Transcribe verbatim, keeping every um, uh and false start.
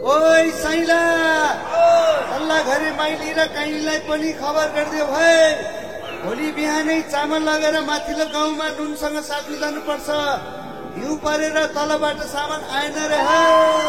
ओइ साइला सल्लाह घरे माइली र काइलीलाई पनि खबर गरिदियो भाइ। भोलि बिहानै चामल लगेर माथिल्लो गाउँमा नुनसँग साथी जानुपर्छ। हिउँ परेर तलबाट सामान आएन रे।